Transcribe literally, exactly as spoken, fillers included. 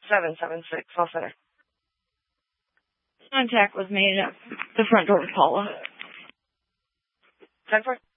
seven seven six, call center. Contact was made at the front door of Paula. ten four.